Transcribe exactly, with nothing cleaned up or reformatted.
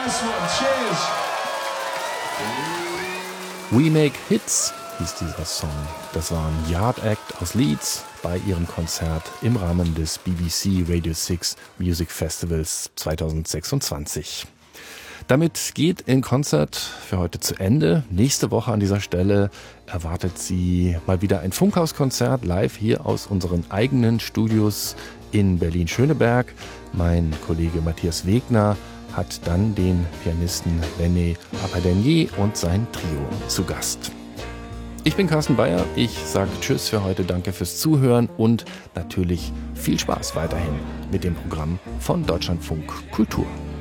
Nice one. Cheers. We Make Hits hieß dieser Song. Das war ein Yard Act aus Leeds bei ihrem Konzert im Rahmen des B B C Radio six Music Festivals zweitausendsechsundzwanzig. Damit geht In Concert für heute zu Ende. Nächste Woche an dieser Stelle erwartet Sie mal wieder ein Funkhauskonzert live hier aus unseren eigenen Studios in Berlin-Schöneberg. Mein Kollege Matthias Wegner hat dann den Pianisten René Apadenier und sein Trio zu Gast. Ich bin Carsten Bayer, ich sage Tschüss für heute, danke fürs Zuhören und natürlich viel Spaß weiterhin mit dem Programm von Deutschlandfunk Kultur.